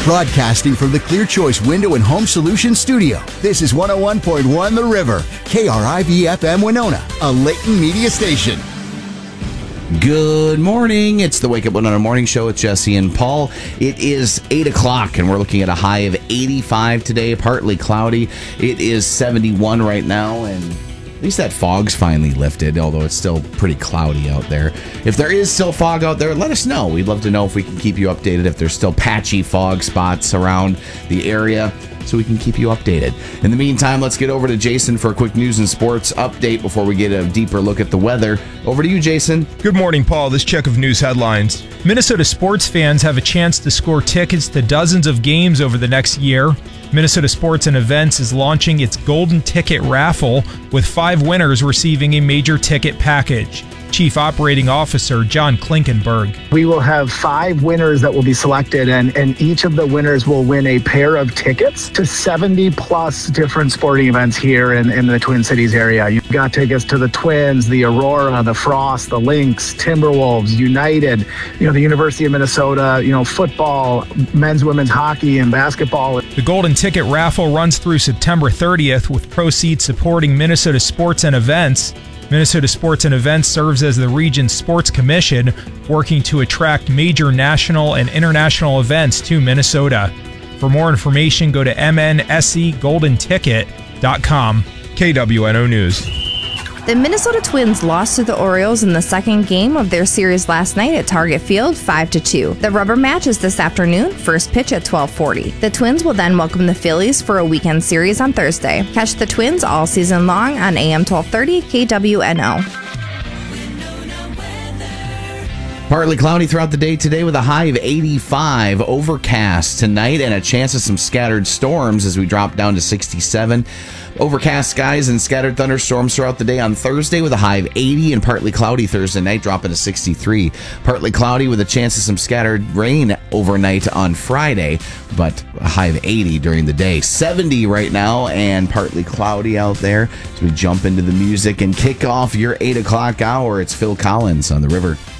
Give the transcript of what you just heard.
Broadcasting from the Clear Choice Window and Home Solutions Studio, this is 101.1 The River, KRIV-FM Winona, a Layton media station. Good morning. It's the Wake Up Winona Morning Show with Jesse and Paul. It is 8 o'clock, and we're looking at a high of 85 today, partly cloudy. It is 71 right now, and at least that fog's finally lifted, although it's still pretty cloudy out there. If there is still fog out there, let us know. We'd love to know if we can keep you updated if there's still patchy fog spots around the area, so we can keep you updated. In the meantime, let's get over to Jason for a quick news and sports update before we get a deeper look at the weather. Over to you, Jason. Good morning, Paul. This check of news headlines. Minnesota sports fans have a chance to score tickets to dozens of games over the next year. Minnesota Sports and Events is launching its Golden Ticket Raffle, with 5 winners receiving a major ticket package. Chief Operating Officer John Klinkenberg. We will have 5 winners that will be selected, and each of the winners will win a pair of tickets to 70 plus different sporting events here in the Twin Cities area. You've got tickets to the Twins, the Aurora, the Frost, the Lynx, Timberwolves, United, the University of Minnesota, football, men's, women's hockey, and basketball. The Golden Ticket Raffle runs through September 30th, with proceeds supporting Minnesota Sports and Events. Minnesota Sports and Events serves as the region's sports commission, working to attract major national and international events to Minnesota. For more information, go to mnseggoldenticket.com. KWNO News. The Minnesota Twins lost to the Orioles in the second game of their series last night at Target Field, 5-2. The rubber match is this afternoon, first pitch at 12:40. The Twins will then welcome the Phillies for a weekend series on Thursday. Catch the Twins all season long on AM 1230 KWNO. Partly cloudy throughout the day today with a high of 85. Overcast tonight and a chance of some scattered storms as we drop down to 67. Overcast skies and scattered thunderstorms throughout the day on Thursday with a high of 80, and partly cloudy Thursday night dropping to 63. Partly cloudy with a chance of some scattered rain overnight on Friday, but a high of 80 during the day. 70 right now and partly cloudy out there as we jump into the music and kick off your 8 o'clock hour. It's Phil Collins on The River.